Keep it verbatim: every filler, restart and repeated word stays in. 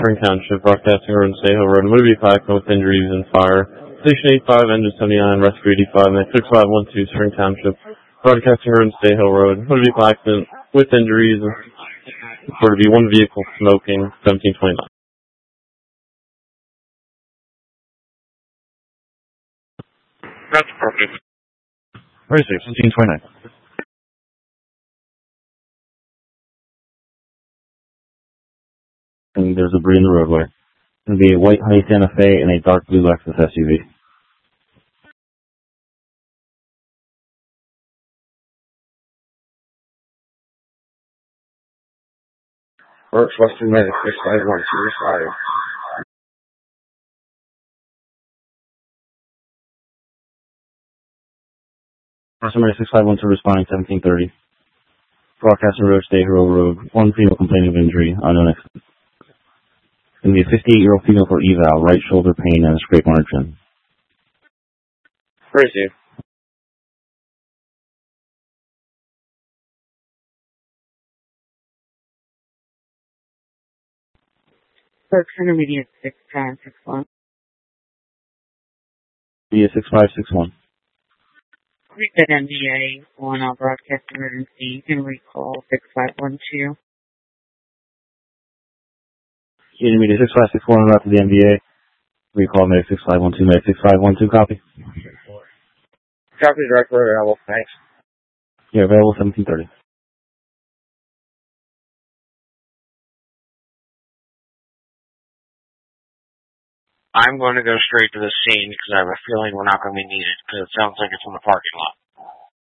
Spring Township, broadcasting Road and State Hill Road. Motor vehicle accident with injuries and fire. Station eighty-five, engine seventy-nine, rescue eighty-five, and six five one two, Spring Township, broadcasting Road and State Hill Road. Motor vehicle accident with injuries. For to be one vehicle smoking, seventeen twenty-nine. That's perfect. Where is it? seventeen twenty-nine. And there's a debris in the roadway. It's going to be a white Hyundai Santa Fe and a dark blue Lexus S U V. Works Western Medic six five one two five. Western Medic six five one two responding seventeen thirty. Broadcasting Road, State Hill Road. One female complaining of injury. Unknown accident. It's going to be a fifty-eight-year-old female for eval, right shoulder pain and a scrape on her chin. Where is he? Berks Intermediate six five six one. Be a six five six one. Read that M D A on our broadcast emergency. You can recall six five one two. Intermediate six five six one out to the M D A. Recall Medic six five one two, Medic six five one two, copy. Copy, director available, thanks. Yeah, available seventeen thirty. I'm going to go straight to the scene because I have a feeling we're not going to be needed because it sounds like it's in the parking lot.